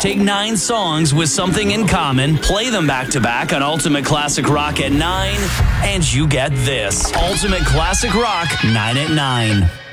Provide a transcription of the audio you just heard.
Take 9 songs with something in common, play them back to back on Ultimate Classic Rock at 9, and you get this. Ultimate Classic Rock 9 at 9.